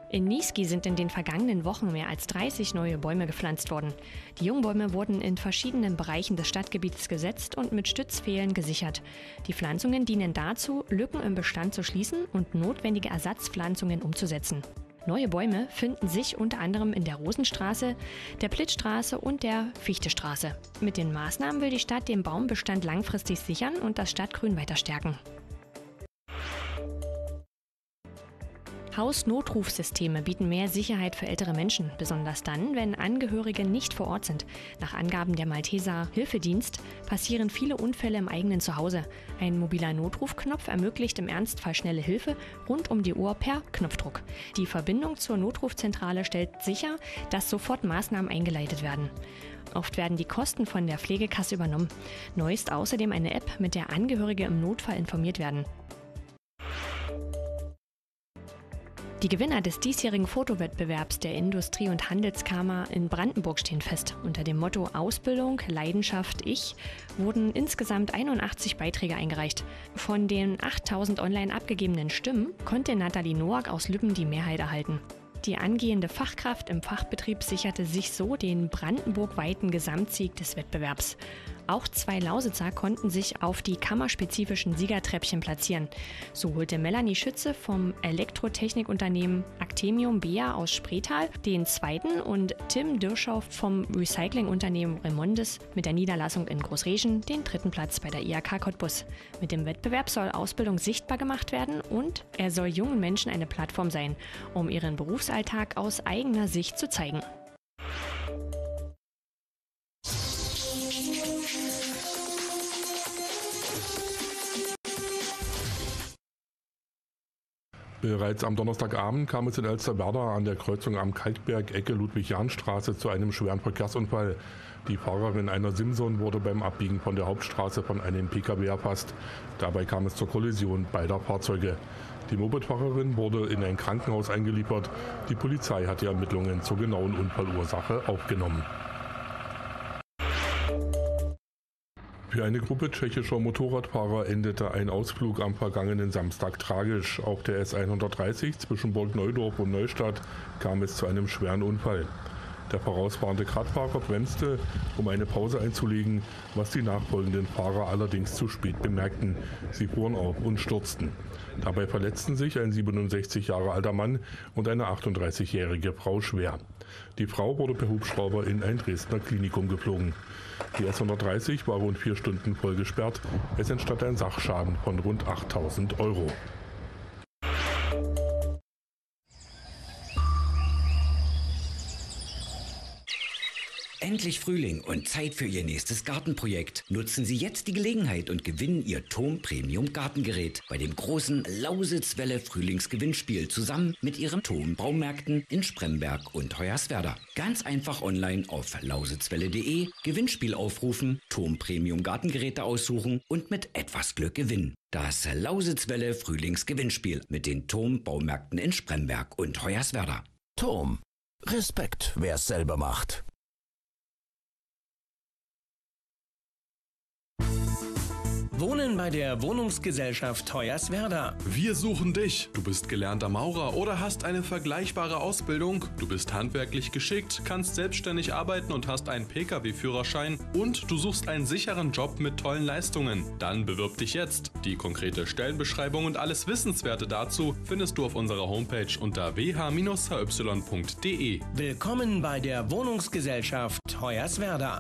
In Niesky sind in den vergangenen Wochen mehr als 30 neue Bäume gepflanzt worden. Die Jungbäume wurden in verschiedenen Bereichen des Stadtgebiets gesetzt und mit Stützpfählen gesichert. Die Pflanzungen dienen dazu, Lücken im Bestand zu schließen und notwendige Ersatzpflanzungen umzusetzen. Neue Bäume finden sich unter anderem in der Rosenstraße, der Plittstraße und der Fichtestraße. Mit den Maßnahmen will die Stadt den Baumbestand langfristig sichern und das Stadtgrün weiter stärken. Hausnotrufsysteme bieten mehr Sicherheit für ältere Menschen, besonders dann, wenn Angehörige nicht vor Ort sind. Nach Angaben der Malteser Hilfedienst passieren viele Unfälle im eigenen Zuhause. Ein mobiler Notrufknopf ermöglicht im Ernstfall schnelle Hilfe rund um die Uhr per Knopfdruck. Die Verbindung zur Notrufzentrale stellt sicher, dass sofort Maßnahmen eingeleitet werden. Oft werden die Kosten von der Pflegekasse übernommen. Neu ist außerdem eine App, mit der Angehörige im Notfall informiert werden. Die Gewinner des diesjährigen Fotowettbewerbs der Industrie- und Handelskammer in Brandenburg stehen fest. Unter dem Motto Ausbildung, Leidenschaft, Ich wurden insgesamt 81 Beiträge eingereicht. Von den 8000 online abgegebenen Stimmen konnte Nathalie Noack aus Lübben die Mehrheit erhalten. Die angehende Fachkraft im Fachbetrieb sicherte sich so den brandenburgweiten Gesamtsieg des Wettbewerbs. Auch 2 Lausitzer konnten sich auf die kammerspezifischen Siegertreppchen platzieren. So holte Melanie Schütze vom Elektrotechnikunternehmen Actemium Bea aus Spreetal den 2. und Tim Dirschau vom Recyclingunternehmen Remondes mit der Niederlassung in Großreschen den 3. Platz bei der IHK Cottbus. Mit dem Wettbewerb soll Ausbildung sichtbar gemacht werden und er soll jungen Menschen eine Plattform sein, um ihren Berufsalltag aus eigener Sicht zu zeigen. Bereits am Donnerstagabend kam es in Elsterwerda an der Kreuzung am Kalkberg Ecke Ludwig-Jahn-Straße zu einem schweren Verkehrsunfall. Die Fahrerin einer Simson wurde beim Abbiegen von der Hauptstraße von einem Pkw erfasst. Dabei kam es zur Kollision beider Fahrzeuge. Die Mopedfahrerin wurde in ein Krankenhaus eingeliefert. Die Polizei hat die Ermittlungen zur genauen Unfallursache aufgenommen. Für eine Gruppe tschechischer Motorradfahrer endete ein Ausflug am vergangenen Samstag tragisch. Auf der S130 zwischen Burgneudorf und Neustadt kam es zu einem schweren Unfall. Der vorausfahrende Radfahrer bremste, um eine Pause einzulegen, was die nachfolgenden Fahrer allerdings zu spät bemerkten. Sie fuhren auf und stürzten. Dabei verletzten sich ein 67 Jahre alter Mann und eine 38-jährige Frau schwer. Die Frau wurde per Hubschrauber in ein Dresdner Klinikum geflogen. Die S130 war rund 4 Stunden voll gesperrt. Es entstand ein Sachschaden von rund 8.000 €. Endlich Frühling und Zeit für Ihr nächstes Gartenprojekt. Nutzen Sie jetzt die Gelegenheit und gewinnen Ihr TOM Premium Gartengerät bei dem großen Lausitzwelle Frühlingsgewinnspiel zusammen mit Ihren TOM Baumärkten in Spremberg und Hoyerswerda. Ganz einfach online auf lausitzwelle.de, Gewinnspiel aufrufen, TOM Premium Gartengeräte aussuchen und mit etwas Glück gewinnen. Das Lausitzwelle Frühlingsgewinnspiel mit den TOM Baumärkten in Spremberg und Hoyerswerda. TOM. Respekt, wer es selber macht. Wohnen bei der Wohnungsgesellschaft Hoyerswerda. Wir suchen dich. Du bist gelernter Maurer oder hast eine vergleichbare Ausbildung. Du bist handwerklich geschickt, kannst selbstständig arbeiten und hast einen Pkw-Führerschein und du suchst einen sicheren Job mit tollen Leistungen. Dann bewirb dich jetzt. Die konkrete Stellenbeschreibung und alles Wissenswerte dazu findest du auf unserer Homepage unter wh-hy.de. Willkommen bei der Wohnungsgesellschaft Hoyerswerda.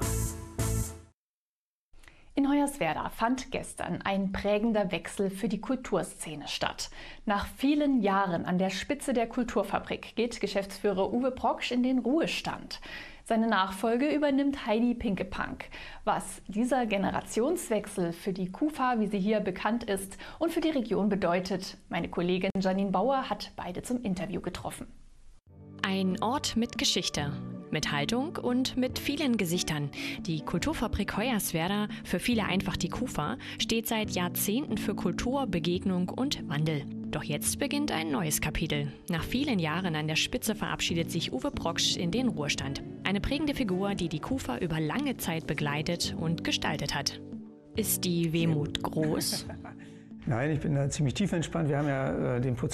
In Hoyerswerda fand gestern ein prägender Wechsel für die Kulturszene statt. Nach vielen Jahren an der Spitze der Kulturfabrik geht Geschäftsführer Uwe Proksch in den Ruhestand. Seine Nachfolge übernimmt Heidi Pinkepank. Was dieser Generationswechsel für die KUFA, wie sie hier bekannt ist, und für die Region bedeutet, meine Kollegin Janine Bauer hat beide zum Interview getroffen. Ein Ort mit Geschichte, mit Haltung und mit vielen Gesichtern. Die Kulturfabrik Hoyerswerda, für viele einfach die KUFA, steht seit Jahrzehnten für Kultur, Begegnung und Wandel. Doch jetzt beginnt ein neues Kapitel. Nach vielen Jahren an der Spitze verabschiedet sich Uwe Proksch in den Ruhestand. Eine prägende Figur, die die KUFA über lange Zeit begleitet und gestaltet hat. Ist die Wehmut groß? Nein, ich bin da ziemlich tief entspannt. Wir haben ja den Prozess